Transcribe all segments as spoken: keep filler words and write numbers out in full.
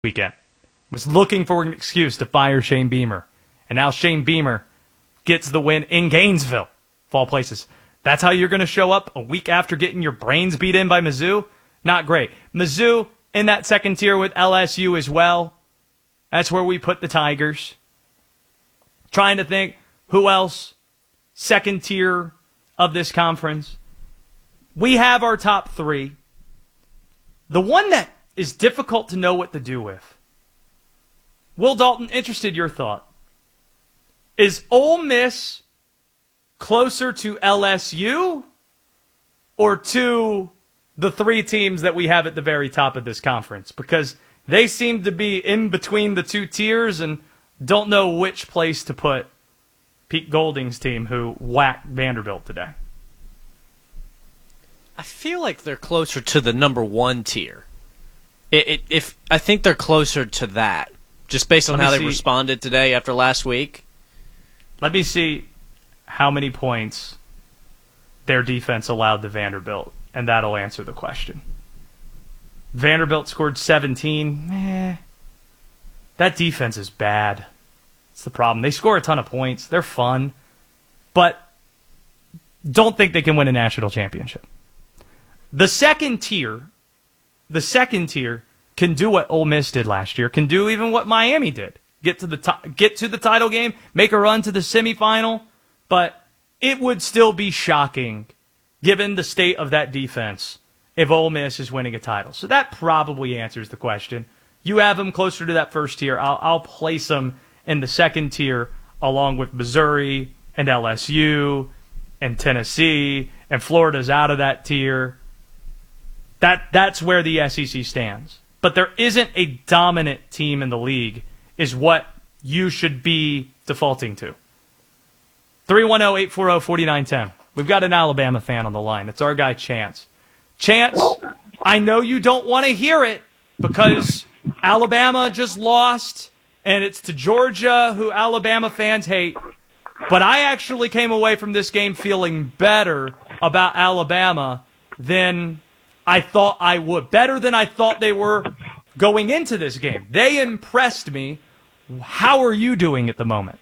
weekend. Was looking for an excuse to fire Shane Beamer. And now Shane Beamer gets the win in Gainesville, of all places. That's how you're going to show up a week after getting your brains beat in by Mizzou? Not great. Mizzou in that second tier with L S U as well. That's where we put the Tigers. Trying to think who else second tier of this conference. We have our top three. The one that is difficult to know what to do with. Will Dalton, interested your thought. Is Ole Miss closer to L S U or to the three teams that we have at the very top of this conference? Because they seem to be in between the two tiers and don't know which place to put Pete Golding's team, who whacked Vanderbilt today. I feel like they're closer to the number one tier. It, it, if I think they're closer to that, just based on how they see. responded today after last week. Let me see how many points their defense allowed to Vanderbilt, and that'll answer the question. Vanderbilt scored seventeen. Eh, that defense is bad. That's the problem. They score a ton of points. They're fun, but don't think they can win a national championship. The second tier, the second tier can do what Ole Miss did last year, can do even what Miami did. Get to the t- get to the title game, make a run to the semifinal, but it would still be shocking, given the state of that defense, if Ole Miss is winning a title. So that probably answers the question. You have them closer to that first tier. I'll, I'll place them in the second tier, along with Missouri and L S U and Tennessee, and Florida's out of that tier. That that's where the S E C stands. But there isn't a dominant team in the league, is what you should be defaulting to. three one zero, eight four zero, four nine one zero. We've got an Alabama fan on the line. It's our guy, Chance. Chance, I know you don't want to hear it because Alabama just lost, and it's to Georgia, who Alabama fans hate. But I actually came away from this game feeling better about Alabama than I thought I would. Better than I thought they were going into this game. They impressed me. How are you doing at the moment?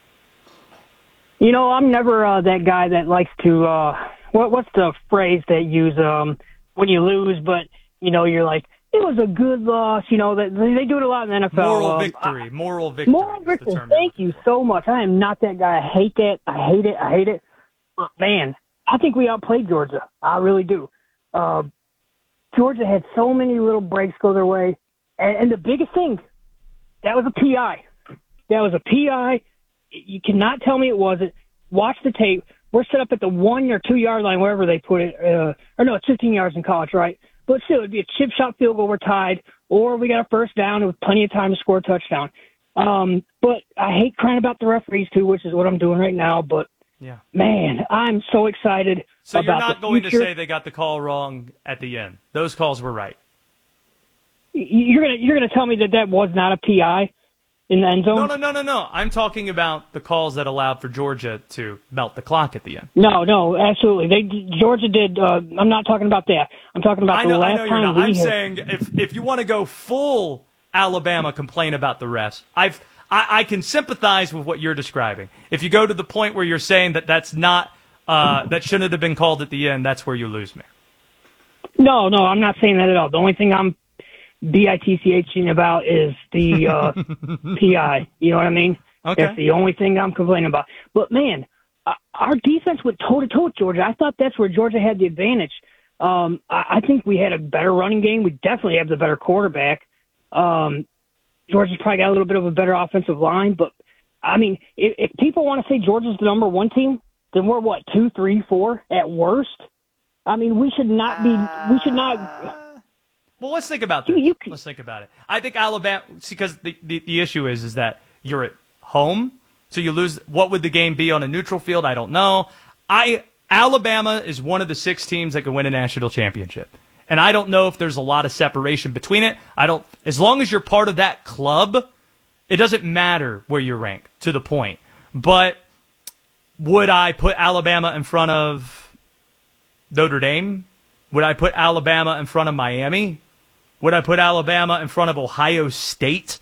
You know, I'm never uh, that guy that likes to, uh, what, what's the phrase they use um, when you lose, but, you know, you're like, it was a good loss. You know, that they, they do it a lot in the N F L. Moral um, victory. I, moral victory. Moral victory. Thank you so much. I am not that guy. I hate that. I hate it. I hate it. But, man, I think we outplayed Georgia. I really do. Uh, Georgia had so many little breaks go their way. And, and the biggest thing, that was a P I. That was a P I. You cannot tell me it wasn't. Watch the tape. We're set up at the one or two yard line, wherever they put it. Uh, or no, it's fifteen yards in college, right? But still, it'd be a chip shot field goal. We're tied, or we got a first down with plenty of time to score a touchdown. Um, but I hate crying about the referees too, which is what I'm doing right now. But yeah, man, I'm so excited. So about you're not the going future. to say they got the call wrong at the end. Those calls were right. You're gonna you're gonna tell me that that was not a P I in the end zone? No, no, no, no, no. I'm talking about the calls that allowed for Georgia to melt the clock at the end. No, no, absolutely. They Georgia did. Uh, I'm not talking about that. I'm talking about I know, the last I know you're time not. we I'm had... saying if if you want to go full Alabama complain about the refs, I've I, I can sympathize with what you're describing. If you go to the point where you're saying that that's not uh, that shouldn't have been called at the end, that's where you lose me. No, no, I'm not saying that at all. The only thing I'm bitching about is the uh, P I. You know what I mean? Okay. That's the only thing I'm complaining about. But, man, uh, our defense went toe-to-toe with Georgia. I thought that's where Georgia had the advantage. Um, I, I think we had a better running game. We definitely have the better quarterback. Um, Georgia's probably got a little bit of a better offensive line. But, I mean, if, if people want to say Georgia's the number one team, then we're, what, two, three, four at worst? I mean, we should not be – we should not – Well, let's think about this. You, you can... Let's think about it. I think Alabama, because the, the, the issue is is that you're at home, so you lose. What would the game be on a neutral field? I don't know. I Alabama is one of the six teams that can win a national championship, and I don't know if there's a lot of separation between it. I don't. As long as you're part of that club, it doesn't matter where you rank. To the point. But would I put Alabama in front of Notre Dame? Would I put Alabama in front of Miami? Would I put Alabama in front of Ohio State?